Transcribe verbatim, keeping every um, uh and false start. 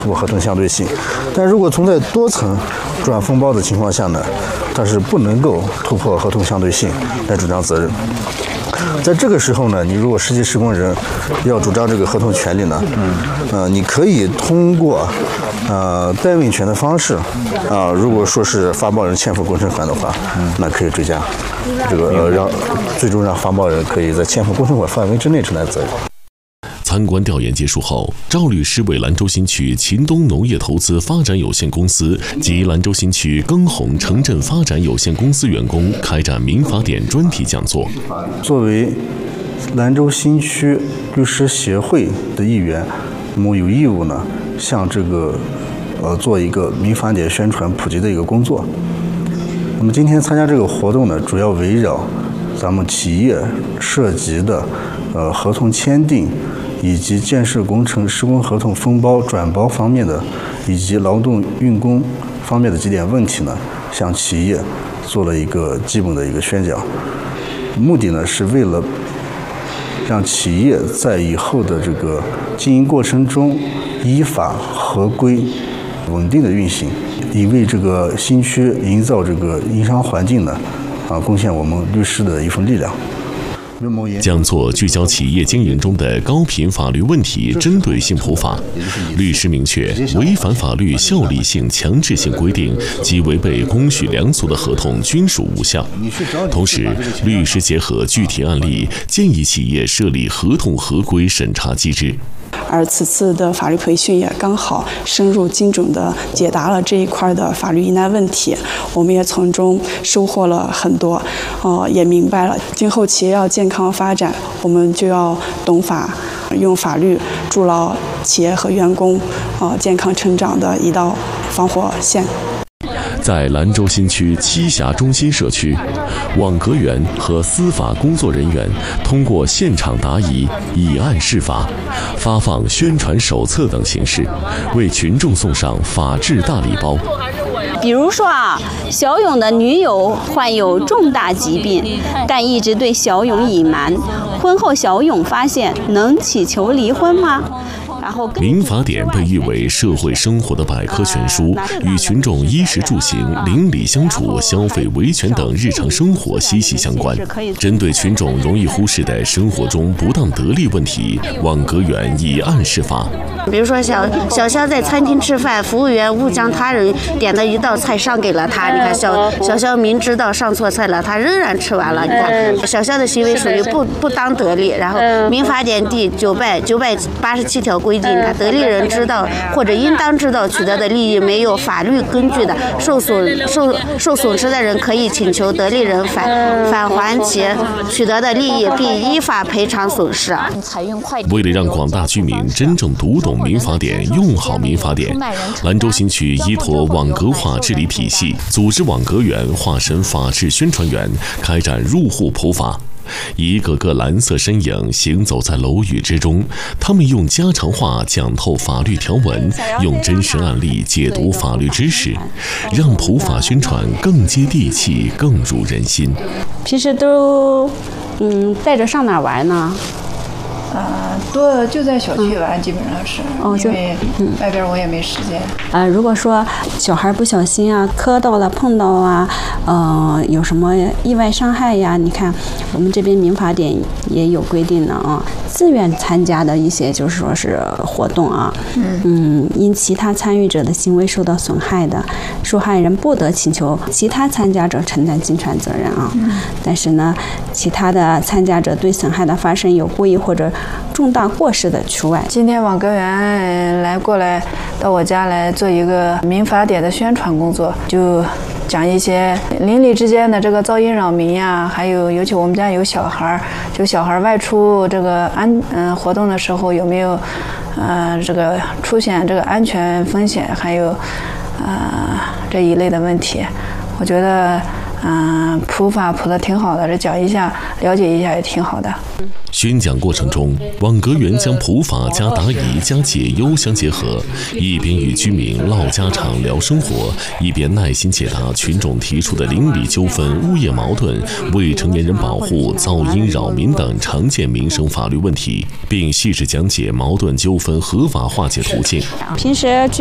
突破合同相对性。但如果存在多层转封包的情况下呢，它是不能够突破合同相对性来主张责任。在这个时候呢，你如果实际施工人要主张这个合同权利呢，呃，你可以通过呃代问权的方式啊、呃，如果说是发包人欠付工程款的话，那可以追加，这个呃让最终让发包人可以在欠付工程款范围之内承担责任。 参观调研结束后，赵律师为兰州新区秦东农业投资发展有限公司及兰州新区耕弘城镇发展有限公司员工开展民法典专题讲座。 作为兰州新区律师协会的一员，我们有义务呢，向这个呃做一个民法典宣传普及的一个工作。那么今天参加这个活动呢，主要围绕咱们企业涉及的呃合同签订，以及建设工程施工合同封包、转包方面的，以及劳动运工方面的几点问题呢，向企业做了一个基本的一个宣讲。目的呢，是为了让企业在以后的这个经营过程中依法合规、稳定的运行，以为这个新区营造这个营商环境呢，啊，贡献我们律师的一份力量。 讲座聚焦企业经营中的高频法律问题针对性普法。律师明确，违反法律效力性、强制性规定及违背公序良俗的合同均属无效。同时，律师结合具体案例，建议企业设立合同合规审查机制。 而此次的法律培训也刚好深入精准地解答了这一块的法律疑难问题，我们也从中收获了很多，呃，也明白了今后企业要健康发展，我们就要懂法，用法律筑牢企业和员工呃健康成长的一道防火线。 在兰州新区栖霞中心社区，网格员和司法工作人员通过现场答疑、以案释法、发放宣传手册等形式，为群众送上法治大礼包。 比如说啊，小勇的女友患有重大疾病，但一直对小勇隐瞒。婚后小勇发现，能祈求离婚吗？ 民法典被誉为社会生活的百科全书，与群众衣食住行、邻里相处、消费维权等日常生活息息相关。针对群众容易忽视的生活中不当得利问题，网格员以案释法。 比如说小小肖在餐厅吃饭，服务员误将他人点的一道菜上给了他，你看小小肖明知道上错菜了，他仍然吃完了。你看小肖的行为属于不不当得利。然后民法典第九百九百八十七条规定，他得利人知道或者应当知道取得的利益没有法律根据的，受损受受损失的人可以请求得利人返返还其取得的利益，并依法赔偿损失。 为了让广大居民真正读懂民法典、用好民法典，兰州新区依托网格化治理体系，组织网格员化身法治宣传员，开展入户普法。一个个蓝色身影行走在楼宇之中，他们用家常话讲透法律条文，用真实案例解读法律知识，让普法宣传更接地气、更入人心。 平时都嗯带着上哪儿玩呢？ 呃，多就在小区玩，嗯、基本上是，哦、因为外边我也没时间。 呃，如果说小孩不小心啊，磕到了、碰到啊，呃，有什么意外伤害呀？你看，我们这边民法典也有规定的啊，自愿参加的一些就是说是活动啊，嗯, 嗯，因其他参与者的行为受到损害的，受害人不得请求其他参加者承担侵权责任啊。嗯、但是呢，其他的参加者对损害的发生有故意或者重大过失的除外。 今天网格员来过来到我家来做一个民法典的宣传工作，就讲一些邻里之间的这个噪音扰民呀，还有尤其我们家有小孩，就小孩外出这个安嗯、呃、活动的时候有没有呃这个出现这个安全风险，还有呃这一类的问题。我觉得嗯，普法普的挺好的，这讲一下，了解一下也挺好的。 宣讲过程中，网格员将普法加答疑加解忧相结合，一边与居民唠家常聊生活，一边耐心解答群众提出的邻里纠纷、物业矛盾、未成年人保护、噪音扰民等常见民生法律问题，并细致讲解矛盾纠纷合法化解途径。 平时